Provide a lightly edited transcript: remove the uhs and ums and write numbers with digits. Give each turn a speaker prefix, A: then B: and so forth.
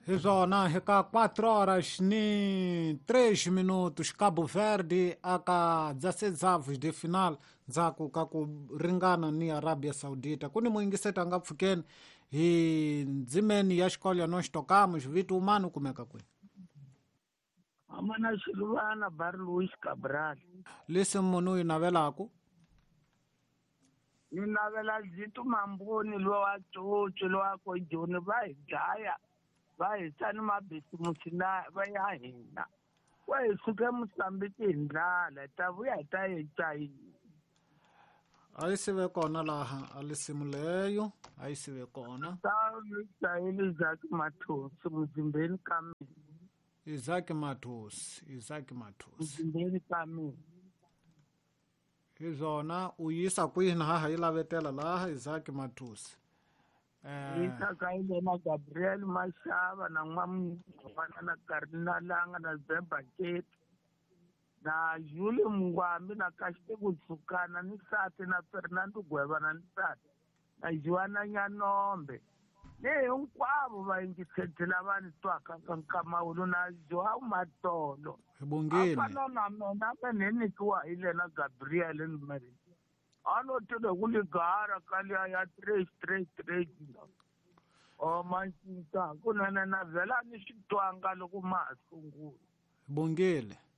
A: Hi zona hi ka 4 horas ni 3 minutos Cabo Verde aka 16 de final ndzhaku ka ku ringana ni Arabia Saudita. Kuni muingiseta nga pfukeni hi ndzimeni ya xikolo ya no xitokamos vito umani kumeka kwihi?
B: Amana Silvana Bar Luis Cabral.
A: Lisi munhu yi navelaku?
B: Ni navela Zito Mamboni lowa Coco lowa ko Joni va hi dlaya va hi tsani mabisimusina va ya hina. Wa hi suke Mosambiki hi ndlala ta vuya hi ta HIV.
A: A yi sive kona laha a lisimu leyo a yi sive kona.
B: Ta Isayeli Zaki Mathosi muzimbeni ka mina.
A: Izaki Mathosi.
B: Muzimbeni ka mina.
A: Hi zona u yisa kwihi na haha yi lavetela laha Izaki Mathosi.
B: Yisa ka Elena Gabriel Mashava na n'wana na Cardinalanga na Zemba Kate na Julie Mngwambi na Kashte Kutsukana ni Sati na Fernando Gweba na Sati na Joana Nyanombe ni hinkwavo vayingiseti lava ni twaka ka Nkamawulo na Joao Matolo.
A: Hibongile.
B: Afana na mina me ni nikiwa Elena Gabriel ni Mary. Ano tele kuligara kaliya ya 3 o mancinta kunene na vela ni xitwanga loko ma ha sungula.
A: Hibongile.